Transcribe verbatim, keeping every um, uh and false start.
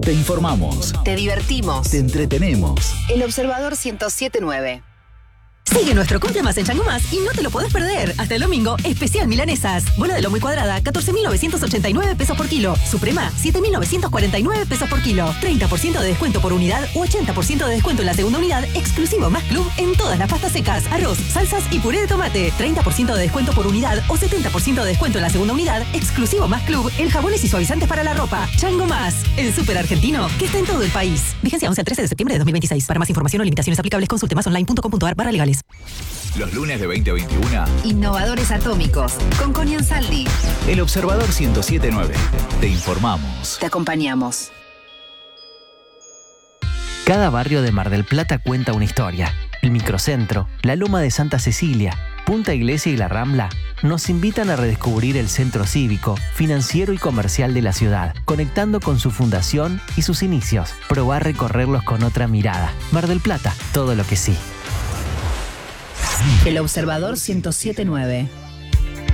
Te informamos. Te divertimos. Te entretenemos. El Observador ciento siete punto nueve. Sigue nuestro cumple más en Chango Más y no te lo podés perder. Hasta el domingo, especial milanesas. Bola de lomo y cuadrada, catorce mil novecientos ochenta y nueve pesos por kilo. Suprema, siete mil novecientos cuarenta y nueve pesos por kilo. treinta por ciento de descuento por unidad u ochenta por ciento de descuento en la segunda unidad, exclusivo Más Club en todas las pastas secas, arroz, salsas y puré de tomate. treinta por ciento de descuento por unidad o setenta por ciento de descuento en la segunda unidad, exclusivo Más Club en jabones y suavizantes para la ropa. Chango Más, el súper argentino que está en todo el país. Vigencia once al trece de septiembre de dos mil veintiséis. Para más información o limitaciones aplicables, consulte más online punto com punto ar barra legales. Los lunes de veinte veintiuno. Innovadores atómicos con Connie Ansaldi. El Observador ciento siete punto nueve. Te informamos. Te acompañamos. Cada barrio de Mar del Plata cuenta una historia. El Microcentro, la Loma de Santa Cecilia, Punta Iglesia y La Rambla nos invitan a redescubrir el centro cívico, financiero y comercial de la ciudad, conectando con su fundación y sus inicios. Probar recorrerlos con otra mirada. Mar del Plata, todo lo que sí. El Observador ciento siete punto nueve.